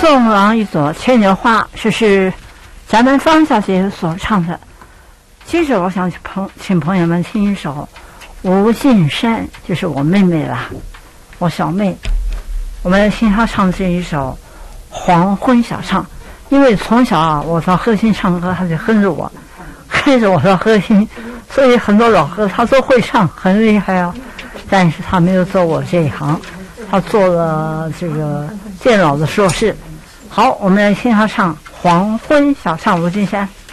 送郎一朵牵牛花，这是翟南芳小姐所唱的。接着我想请朋友们听一首《无尽山》，就是我妹妹啦，我小妹。我们听她唱这一首《黄昏小唱》，因为从小啊，我到歌星唱歌，她就跟着我到歌星，所以很多老歌她都会唱，很厉害啊。但是她没有做我这一行，她做了这个电脑的硕士。好，我们来听她唱《黄昏小唱》，吴金山。